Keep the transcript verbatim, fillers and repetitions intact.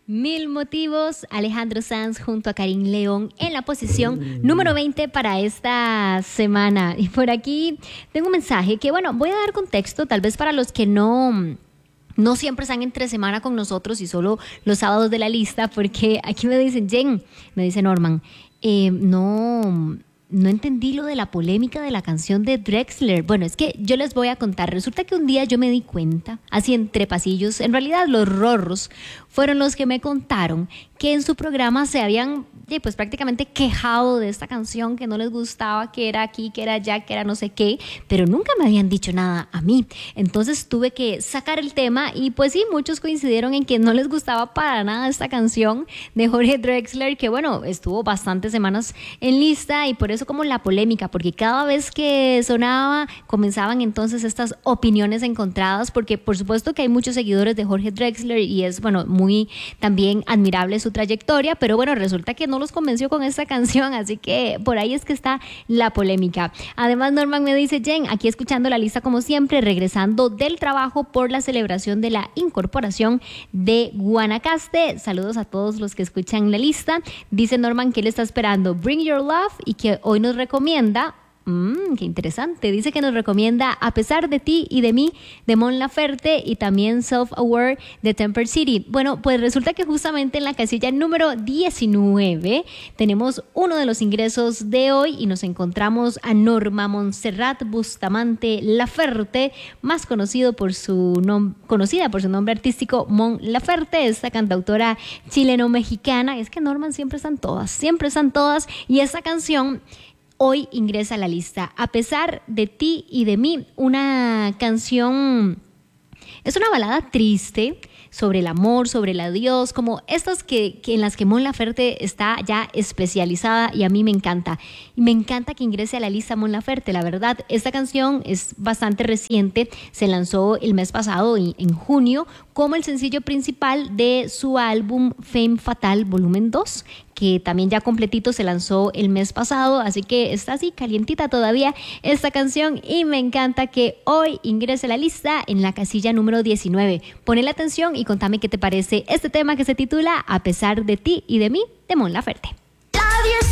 Mil motivos, Alejandro Sanz junto a Karim León en la posición número veinte para esta semana. Y por aquí tengo un mensaje que, bueno, voy a dar contexto, tal vez para los que no, no siempre están entre semana con nosotros y solo los sábados de la lista, porque aquí me dicen, Jen, me dice Norman, eh, no... No entendí lo de la polémica de la canción de Drexler. Bueno, es que yo les voy a contar. Resulta que un día yo me di cuenta, así entre pasillos, en realidad los rorros fueron los que me contaron que en su programa se habían eh, pues prácticamente quejado de esta canción, que no les gustaba, que era aquí, que era allá, que era no sé qué, pero nunca me habían dicho nada a mí. Entonces tuve que sacar el tema y pues sí, muchos coincidieron en que no les gustaba para nada esta canción de Jorge Drexler, que bueno, estuvo bastantes semanas en lista y por eso como la polémica, porque cada vez que sonaba comenzaban entonces estas opiniones encontradas, porque por supuesto que hay muchos seguidores de Jorge Drexler y es bueno muy también admirable su trayectoria, pero bueno, resulta que no los convenció con esta canción, así que por ahí es que está la polémica. Además Norman me dice, Jen, aquí escuchando la lista como siempre, regresando del trabajo por la celebración de la incorporación de Guanacaste. Saludos a todos los que escuchan la lista. Dice Norman que él está esperando Bring Your Love y que hoy nos recomienda, mmm, qué interesante, dice que nos recomienda A pesar de ti y de mí de Mon Laferte y también Self Aware de Temper City. Bueno, pues resulta que justamente en la casilla número diecinueve tenemos uno de los ingresos de hoy y nos encontramos a Norma Montserrat Bustamante Laferte, más conocido por su nom- conocida por su nombre artístico Mon Laferte, esta cantautora chileno-mexicana. Es que Norman siempre están todas, siempre están todas y esta canción hoy ingresa a la lista. A pesar de ti y de mí, una canción, es una balada triste sobre el amor, sobre el adiós, como estas que, que en las que Mon Laferte está ya especializada y a mí me encanta. Y me encanta que ingrese a la lista Mon Laferte, la verdad. Esta canción es bastante reciente, se lanzó el mes pasado, en junio, como el sencillo principal de su álbum Femme Fatale Volumen dos, que también ya completito se lanzó el mes pasado, así que está así calientita todavía esta canción y me encanta que hoy ingrese a la lista en la casilla número diecinueve. Ponle atención y contame qué te parece este tema que se titula A pesar de ti y de mí de Mon Laferte.